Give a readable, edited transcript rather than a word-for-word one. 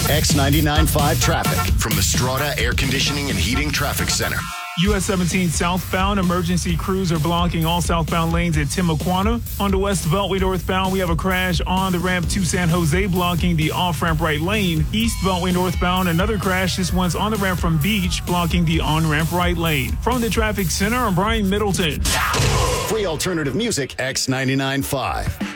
X99.5 traffic from the Strata Air Conditioning and Heating Traffic Center. US 17 southbound, emergency crews are blocking all southbound lanes at Timuquana. On the West Beltway northbound, we have a crash on the ramp to San Jose, blocking the off-ramp right lane. East Beltway northbound, another crash. This one's on the ramp from Beach, blocking the on-ramp right lane. From the traffic center, I'm Brian Middleton. Free alternative music, X99.5.